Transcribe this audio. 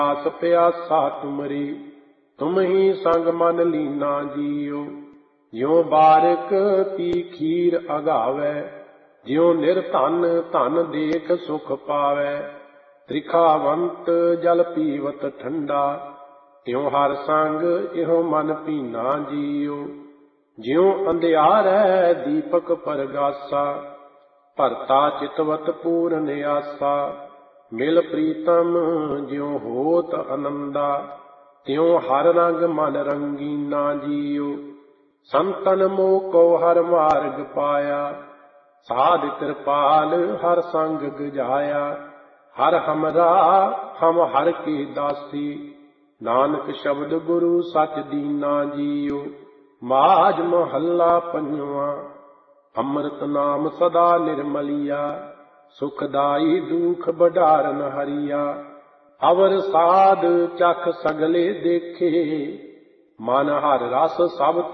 ਆਸ ਪਿਆਸਾ ਤੁਮਰੀ, ਤੁਮ ਹੀ ਸੰਗ ਮਨ ਲੀਨਾ ਜੀਓ। ਜਿਉ ਬਾਰਿਕ ਪੀ ਖੀਰ ਅਗਾਵੈ, ਜਿਉ ਨਿਰਧਨ ਧਨ ਦੇਖ ਸੁਖ ਪਾਵੈ। ਤ੍ਰਿਖਾਵੰਤ ਜਲ ਪੀਵਤ ਠੰਡਾ, ਤਿਉ ਹਰ ਸੰਗ ਇਹੋ ਮਨ ਭੀਨਾ ਜੀਓ। ਜਿਉ ਅੰਧਿਆਰੈ ਦੀਪਕ ਪਰਗਾਸਾ, ਭਰਤਾ ਚਿਤਵਤ ਪੂਰਨ ਆਸਾ। ਮਿਲ ਪ੍ਰੀਤਮ ਜਿਉ ਹੋਤ ਅਨੰਦਾ, ਤਿਉ ਹਰ ਰੰਗ ਮਨ ਰੰਗੀਨਾ ਜੀਓ। ਸੰਤਨ ਮੋਹ ਕੋ ਹਰ ਮਾਰਗ ਪਾਇਆ, ਸਾਧ ਕਿਰਪਾਲ ਹਰ ਸੰਗ ਗਜਾਇਆ। ਹਰ ਹਮਰਾ ਹਮ ਹਰ ਕੀ ਦਾਸੀ, ਨਾਨਕ ਸ਼ਬਦ ਗੁਰੂ ਸਚ ਦੀਨਾ ਜੀਓ। ਮਾਝ ਮਹੱਲਾ ਪੰਜਵਾਂ। ਅੰਮ੍ਰਿਤ ਨਾਮ ਸਦਾ ਨਿਰਮਲੀਆ, ਸੁਖਦਾਈ ਦੁਖ ਬਡਾਰਨ ਹਰੀਆ। ਅਵਰ ਸਾਧ ਚਖ ਸਗਲੇ ਦੇਖੇ, ਮਨ ਹਰ ਰਸ ਸਭ